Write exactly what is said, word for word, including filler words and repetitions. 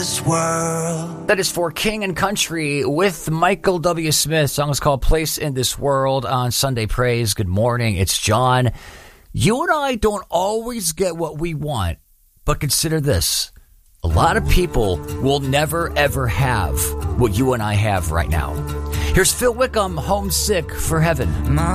This world. That is for King and Country with Michael W. Smith. The song is called Place in This World on Sunday Praise. Good morning. It's John. You and I don't always get what we want, but consider this. A lot of people will never, ever have what you and I have right now. Here's Phil Wickham, Homesick for Heaven.